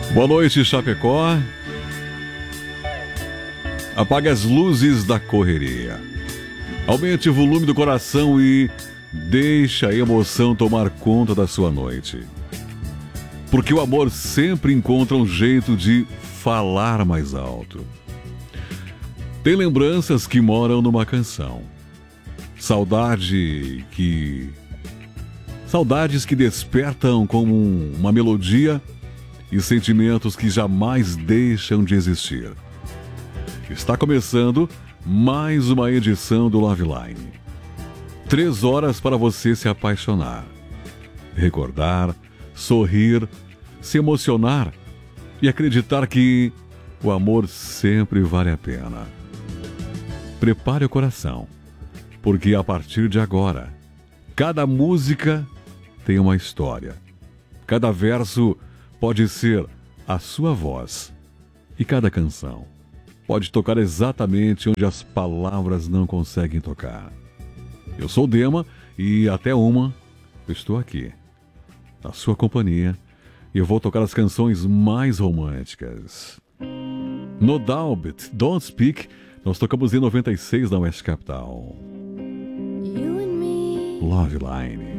Boa noite, Chapecó. Apague as luzes da correria. Aumente o volume do coração e deixe a emoção tomar conta da sua noite. Porque o amor sempre encontra um jeito de falar mais alto. Tem lembranças que moram numa canção. Saudades que despertam como uma melodia e sentimentos que jamais deixam de existir. Está começando mais uma edição do Love Line. 3 horas para você se apaixonar, recordar, sorrir, se emocionar e acreditar que o amor sempre vale a pena. Prepare o coração, porque a partir de agora, cada música tem uma história. Cada verso pode ser a sua voz. E cada canção pode tocar exatamente onde as palavras não conseguem tocar. Eu sou o Dema e até eu estou aqui, na sua companhia, e eu vou tocar as canções mais românticas. No Doubt, Don't Speak, nós tocamos em 96 na West Capital. Love Line.